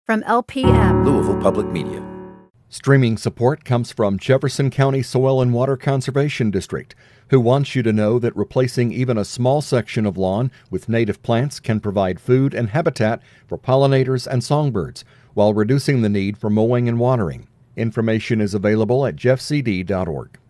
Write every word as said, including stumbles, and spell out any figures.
From L P M, Louisville Public Media. Streaming support comes from Jefferson County Soil and Water Conservation District, who wants you to know that replacing even a small section of lawn with native plants can provide food and habitat for pollinators and songbirds, while reducing the need for mowing and watering. Information is available at jeff c d dot org.